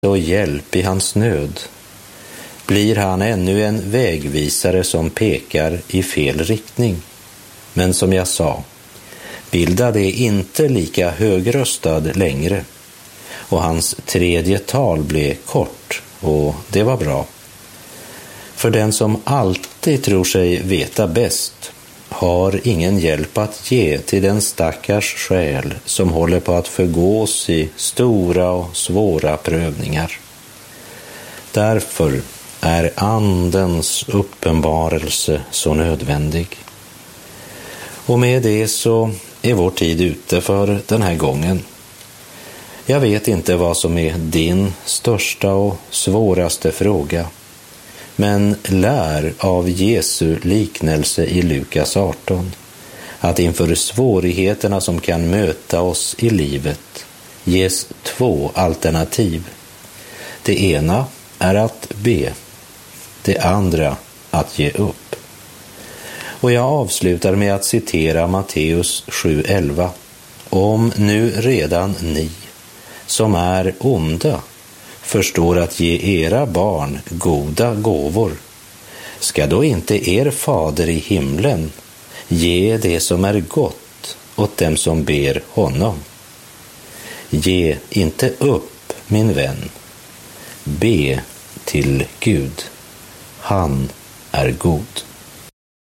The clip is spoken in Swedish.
och hjälp i hans nöd? Blir han ännu en vägvisare som pekar i fel riktning? Men som jag sa, Bildad är inte lika högröstad längre, och hans tredje tal blev kort, och det var bra. För den som alltid tror sig veta bäst har ingen hjälp att ge till den stackars själ som håller på att förgås i stora och svåra prövningar. Därför är Andens uppenbarelse så nödvändig. Och med det så är vår tid ute för den här gången. Jag vet inte vad som är din största och svåraste fråga, men lär av Jesu liknelse i Lukas 18 att inför svårigheterna som kan möta oss i livet ges 2 alternativ. Det ena är att be, det andra att ge upp. Och jag avslutar med att citera Matteus 7:11. Om nu redan ni, som är onda, förstår att ge era barn goda gåvor, ska då inte er fader i himlen ge det som är gott åt dem som ber honom? Ge inte upp, min vän. Be till Gud. Han är god.